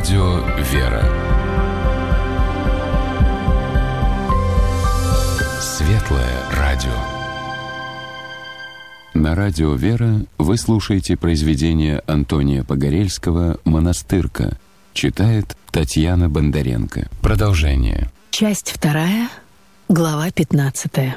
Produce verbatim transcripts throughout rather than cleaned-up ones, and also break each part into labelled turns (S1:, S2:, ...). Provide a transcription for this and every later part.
S1: радио «Вера». Светлое радио. На радио «Вера» вы слушаете произведение Антония Погорельского «Монастырка». Читает Татьяна Бондаренко. Продолжение.
S2: Часть вторая, глава пятнадцатая.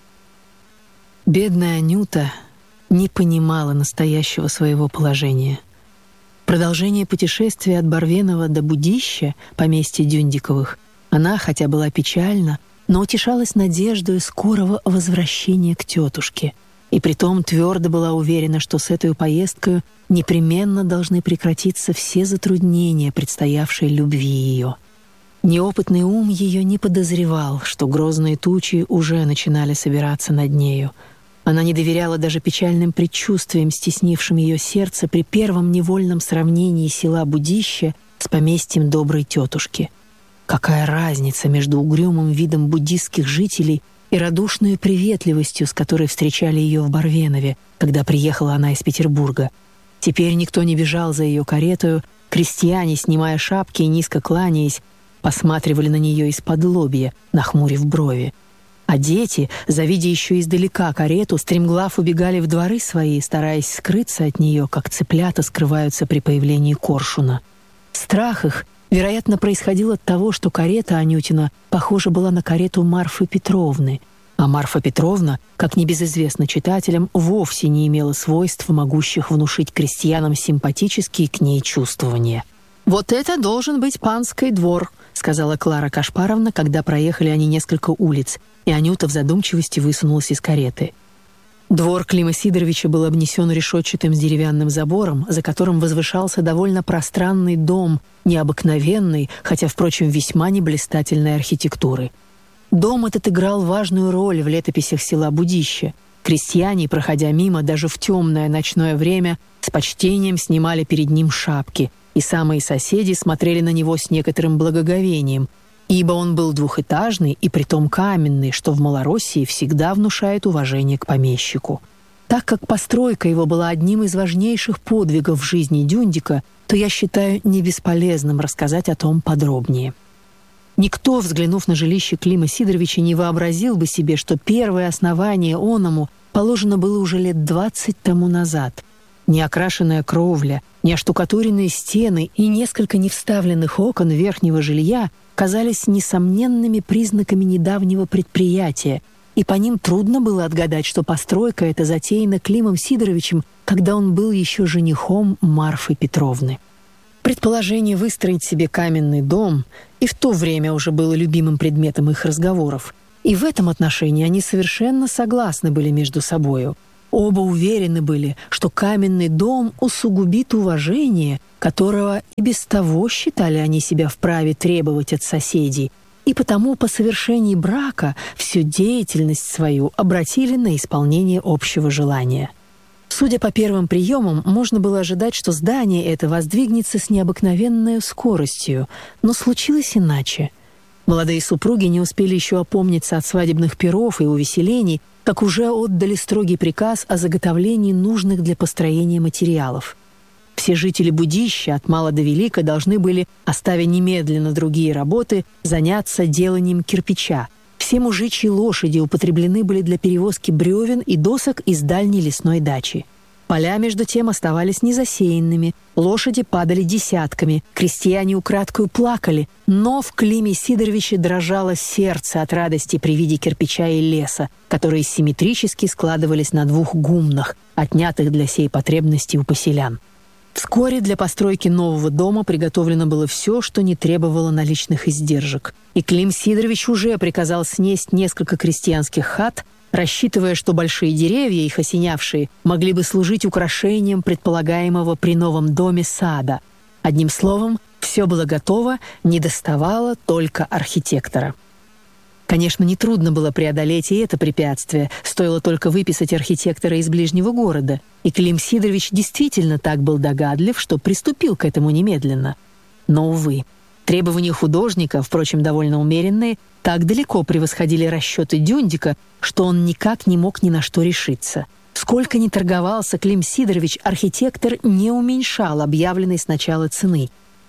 S2: Бедная Анюта не понимала настоящего своего положения. Продолжение путешествия от Барвенова до Будища, поместья Дюндиковых, она, хотя была печальна, но утешалась надеждой скорого возвращения к тетушке, и притом твердо была уверена, что с этой поездкой непременно должны прекратиться все затруднения предстоявшей любви ее. Неопытный ум ее не подозревал, что грозные тучи уже начинали собираться над нею. Она не доверяла даже печальным предчувствиям, стеснившим ее сердце при первом невольном сравнении села Будища с поместьем доброй тетушки. Какая разница между угрюмым видом буддистских жителей и радушной приветливостью, с которой встречали ее в Барвенове, когда приехала она из Петербурга. Теперь никто не бежал за ее каретою, крестьяне, снимая шапки и низко кланяясь, посматривали на нее из-под лобья, нахмурив брови. А дети, завидя еще издалека карету, стремглав убегали в дворы свои, стараясь скрыться от нее, как цыплята скрываются при появлении коршуна. Страх их, вероятно, происходил от того, что карета Анютина похожа была на карету Марфы Петровны, а Марфа Петровна, как небезызвестно читателям, вовсе не имела свойств, могущих внушить крестьянам симпатические к ней чувствования. «Вот это должен быть панский двор», — сказала Клара Кашпаровна, когда проехали они несколько улиц, и Анюта в задумчивости высунулась из кареты. Двор Клима Сидоровича был обнесен решетчатым деревянным забором, за которым возвышался довольно пространный дом, необыкновенный, хотя, впрочем, весьма неблистательной архитектуры. Дом этот играл важную роль в летописях села Будища. Крестьяне, проходя мимо, даже в темное ночное время, с почтением снимали перед ним шапки, и самые соседи смотрели на него с некоторым благоговением, ибо он был двухэтажный и притом каменный, что в Малороссии всегда внушает уважение к помещику. Так как постройка его была одним из важнейших подвигов в жизни Дюндика, то я считаю не бесполезным рассказать о том подробнее. Никто, взглянув на жилище Клима Сидоровича, не вообразил бы себе, что первое основание оному положено было уже лет двадцать тому назад. Неокрашенная кровля, неоштукатуренные стены и несколько невставленных окон верхнего жилья казались несомненными признаками недавнего предприятия, и по ним трудно было отгадать, что постройка эта затеяна Климом Сидоровичем, когда он был еще женихом Марфы Петровны. Предположение выстроить себе каменный дом и в то время уже было любимым предметом их разговоров, и в этом отношении они совершенно согласны были между собою. Оба уверены были, что каменный дом усугубит уважение, которого и без того считали они себя вправе требовать от соседей, и потому по совершении брака всю деятельность свою обратили на исполнение общего желания. Судя по первым приемам, можно было ожидать, что здание это воздвигнется с необыкновенной скоростью, но случилось иначе. Молодые супруги не успели еще опомниться от свадебных пиров и увеселений, как уже отдали строгий приказ о заготовлении нужных для построения материалов. Все жители Будища от мала до велика должны были, оставя немедленно другие работы, заняться деланием кирпича. Все мужичьи лошади употреблены были для перевозки бревен и досок из дальней лесной дачи. Поля, между тем, оставались незасеянными, лошади падали десятками, крестьяне украдкою плакали, но в Климе Сидоровиче дрожало сердце от радости при виде кирпича и леса, которые симметрически складывались на двух гумнах, отнятых для сей потребности у поселян. Вскоре для постройки нового дома приготовлено было все, что не требовало наличных издержек, и Клим Сидорович уже приказал снесть несколько крестьянских хат, рассчитывая, что большие деревья, их осенявшие, могли бы служить украшением предполагаемого при новом доме сада. Одним словом, все было готово, недоставало только архитектора. Конечно, нетрудно было преодолеть и это препятствие, стоило только выписать архитектора из ближнего города, и Клим Сидорович действительно так был догадлив, что приступил к этому немедленно. Но, увы, требования художника, впрочем, довольно умеренные, так далеко превосходили расчеты Дюндика, что он никак не мог ни на что решиться. Сколько ни торговался Клим Сидорович, архитектор не уменьшал объявленной сначала цены.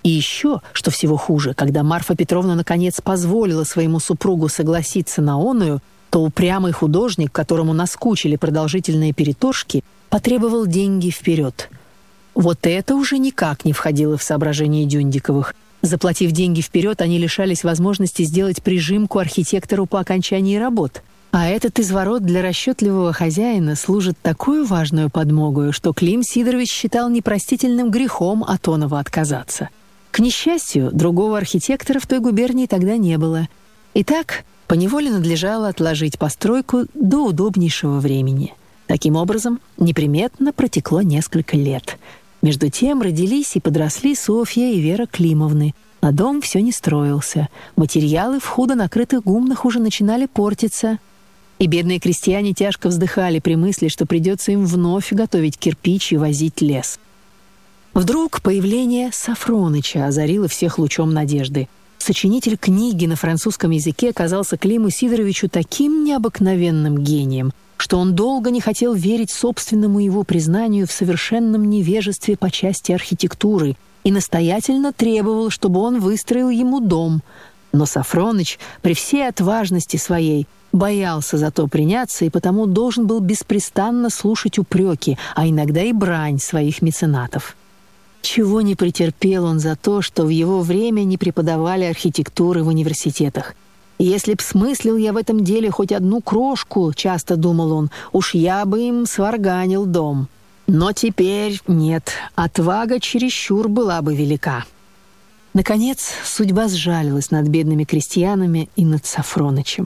S2: И еще, что всего хуже, когда Марфа Петровна наконец позволила своему супругу согласиться на оную, то упрямый художник, которому наскучили продолжительные переторжки, потребовал деньги вперед. Вот это уже никак не входило в соображение Дюндиковых. Заплатив деньги вперед, они лишались возможности сделать прижимку архитектору по окончании работ. А этот изворот для расчетливого хозяина служит такую важную подмогою, что Клим Сидорович считал непростительным грехом от оного отказаться. К несчастью, другого архитектора в той губернии тогда не было. Итак, поневоле надлежало отложить постройку до удобнейшего времени. Таким образом, неприметно протекло несколько лет. Между тем родились и подросли Софья и Вера Климовны. А дом все не строился. Материалы в худо накрытых гумнах уже начинали портиться. И бедные крестьяне тяжко вздыхали при мысли, что придется им вновь готовить кирпич и возить лес. Вдруг появление Сафроныча озарило всех лучом надежды. Сочинитель книги на французском языке оказался Климу Сидоровичу таким необыкновенным гением, что он долго не хотел верить собственному его признанию в совершенном невежестве по части архитектуры и настоятельно требовал, чтобы он выстроил ему дом. Но Сафроныч при всей отважности своей боялся за то приняться и потому должен был беспрестанно слушать упреки, а иногда и брань своих меценатов. Чего не претерпел он за то, что в его время не преподавали архитектуры в университетах. «Если б смыслил я в этом деле хоть одну крошку, — часто думал он, — уж я бы им сварганил дом. Но теперь нет, отвага чересчур была бы велика». Наконец, судьба сжалилась над бедными крестьянами и над Сафронычем.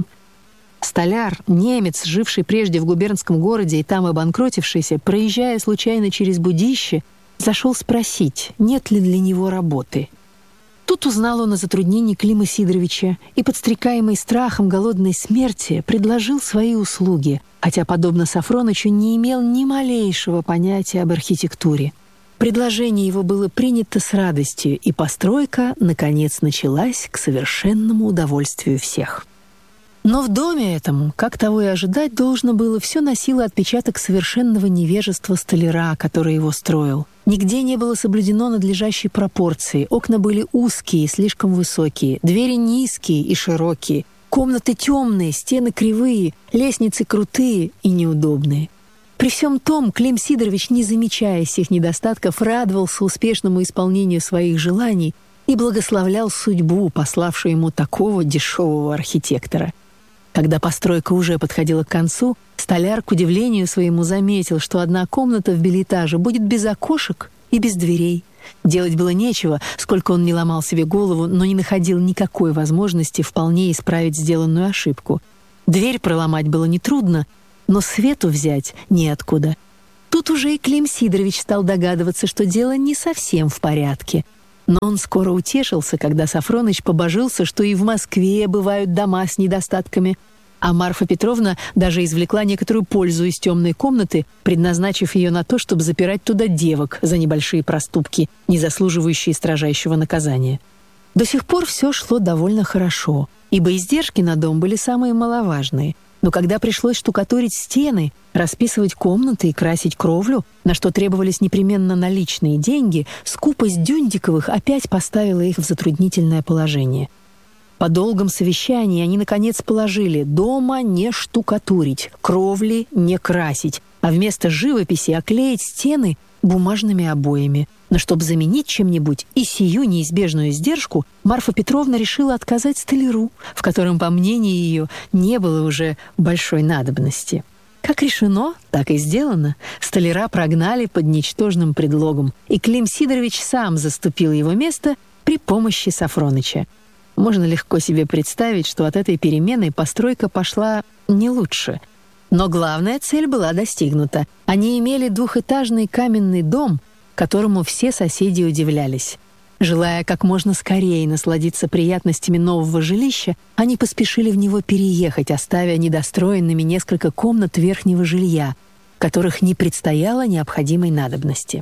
S2: Столяр, немец, живший прежде в губернском городе и там обанкротившийся, проезжая случайно через Будище, зашел спросить, нет ли для него работы. Тут узнал он о затруднении Клима Сидоровича и, подстрекаемый страхом голодной смерти, предложил свои услуги, хотя, подобно Сафронычу, не имел ни малейшего понятия об архитектуре. Предложение его было принято с радостью, и постройка, наконец, началась к совершенному удовольствию всех. Но в доме этом, как того и ожидать должно было, все носило отпечаток совершенного невежества столяра, который его строил. Нигде не было соблюдено надлежащей пропорции, окна были узкие и слишком высокие, двери низкие и широкие, комнаты темные, стены кривые, лестницы крутые и неудобные. При всем том, Клим Сидорович, не замечая сих недостатков, радовался успешному исполнению своих желаний и благословлял судьбу, пославшую ему такого дешевого архитектора. Когда постройка уже подходила к концу, столяр, к удивлению своему, заметил, что одна комната в бельэтаже будет без окошек и без дверей. Делать было нечего, сколько он не ломал себе голову, но не находил никакой возможности вполне исправить сделанную ошибку. Дверь проломать было нетрудно, но свету взять неоткуда. Тут уже и Клим Сидорович стал догадываться, что дело не совсем в порядке. Но он скоро утешился, когда Сафроныч побожился, что и в Москве бывают дома с недостатками, а Марфа Петровна даже извлекла некоторую пользу из темной комнаты, предназначив ее на то, чтобы запирать туда девок за небольшие проступки, не заслуживающие строжайшего наказания. До сих пор все шло довольно хорошо, ибо издержки на дом были самые маловажные. Но когда пришлось штукатурить стены, расписывать комнаты и красить кровлю, на что требовались непременно наличные деньги, скупость Дюндиковых опять поставила их в затруднительное положение. По долгом совещании они, наконец, положили дома не штукатурить, кровли не красить, а вместо живописи оклеить стены бумажными обоями. Но чтобы заменить чем-нибудь и сию неизбежную издержку, Марфа Петровна решила отказать столяру, в котором, по мнению ее, не было уже большой надобности. Как решено, так и сделано. Столяра прогнали под ничтожным предлогом, и Клим Сидорович сам заступил его место при помощи Сафроныча. Можно легко себе представить, что от этой перемены постройка пошла не лучше. Но главная цель была достигнута. Они имели двухэтажный каменный дом, которому все соседи удивлялись. Желая как можно скорее насладиться приятностями нового жилища, они поспешили в него переехать, оставя недостроенными несколько комнат верхнего жилья, в которых не предстояло необходимой надобности.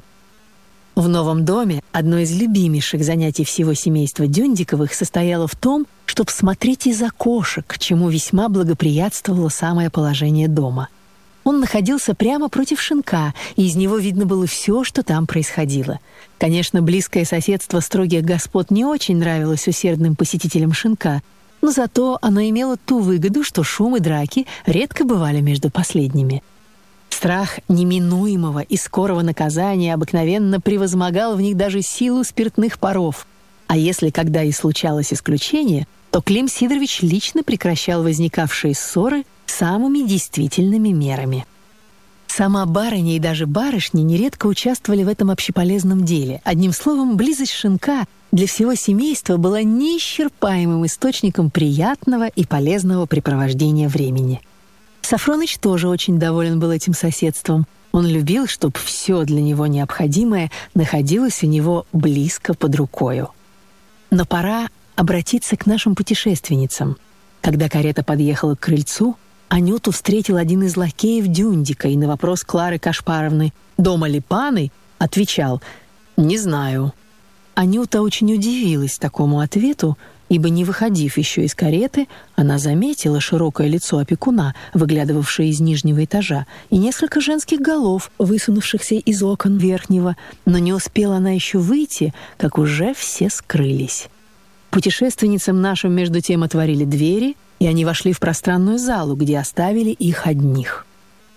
S2: В новом доме одно из любимейших занятий всего семейства Дюндиковых состояло в том, чтобы смотреть из окошек, чему весьма благоприятствовало самое положение дома. Он находился прямо против шинка, и из него видно было все, что там происходило. Конечно, близкое соседство строгих господ не очень нравилось усердным посетителям шинка, но зато оно имело ту выгоду, что шум и драки редко бывали между последними. Страх неминуемого и скорого наказания обыкновенно превозмогал в них даже силу спиртных паров. А если когда и случалось исключение, то Клим Сидорович лично прекращал возникавшие ссоры самыми действительными мерами. Сама барыня и даже барышни нередко участвовали в этом общеполезном деле. Одним словом, близость шинка для всего семейства была неисчерпаемым источником приятного и полезного препровождения времени. Сафроныч тоже очень доволен был этим соседством. Он любил, чтобы все для него необходимое находилось у него близко под рукою. Но пора обратиться к нашим путешественницам. Когда карета подъехала к крыльцу, Анюту встретил один из лакеев Дюндика и на вопрос Клары Кашпаровны «Дома ли паны?» отвечал «Не знаю». Анюта очень удивилась такому ответу, ибо, не выходив еще из кареты, она заметила широкое лицо опекуна, выглядывавшее из нижнего этажа, и несколько женских голов, высунувшихся из окон верхнего, но не успела она еще выйти, как уже все скрылись. Путешественницам нашим между тем отворили двери, и они вошли в пространную залу, где оставили их одних.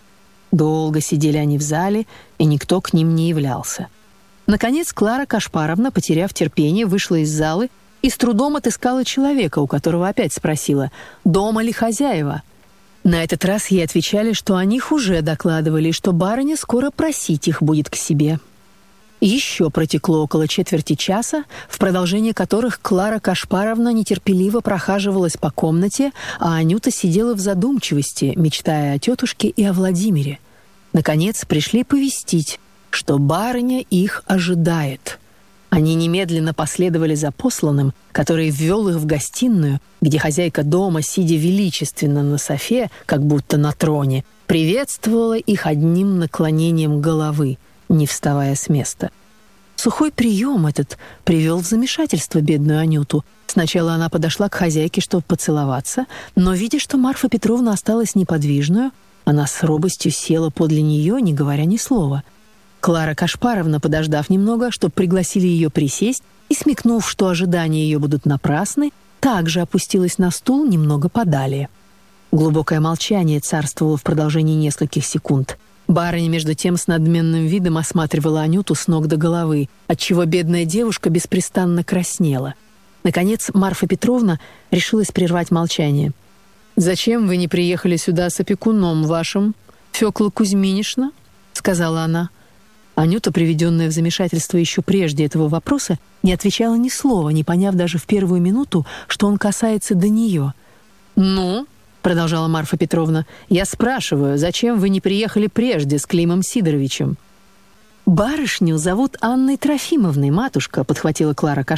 S2: Долго сидели они в зале, и никто к ним не являлся. Наконец Клара Кашпаровна, потеряв терпение, вышла из залы и с трудом отыскала человека, у которого опять спросила, дома ли хозяева. На этот раз ей отвечали, что о них уже докладывали, и что барыня скоро просить их будет к себе. Еще протекло около четверти часа, в продолжение которых Клара Кашпаровна нетерпеливо прохаживалась по комнате, а Анюта сидела в задумчивости, мечтая о тетушке и о Владимире. Наконец пришли повестить, что барыня их ожидает. Они немедленно последовали за посланным, который ввел их в гостиную, где хозяйка дома, сидя величественно на софе, как будто на троне, приветствовала их одним наклонением головы, не вставая с места. Сухой прием этот привел в замешательство бедную Анюту. Сначала она подошла к хозяйке, чтобы поцеловаться, но, видя, что Марфа Петровна осталась неподвижную, она с робостью села подле нее, не говоря ни слова. Клара Кашпаровна, подождав немного, чтобы пригласили ее присесть, и смекнув, что ожидания ее будут напрасны, также опустилась на стул немного подалее. Глубокое молчание царствовало в продолжении нескольких секунд. Барыня, между тем, с надменным видом осматривала Анюту с ног до головы, отчего бедная девушка беспрестанно краснела. Наконец, Марфа Петровна решилась прервать молчание. «Зачем вы не приехали сюда с опекуном вашим, Фёкла Кузьминишна?» — сказала она. Анюта, приведенная в замешательство еще прежде этого вопроса, не отвечала ни слова, не поняв даже в первую минуту, что он касается до нее. «Ну?» — продолжала Марфа Петровна. «Я спрашиваю, зачем вы не приехали прежде с Климом Сидоровичем?» «Барышню зовут Анной Трофимовной, матушка», — подхватила Клара Кашпаровна.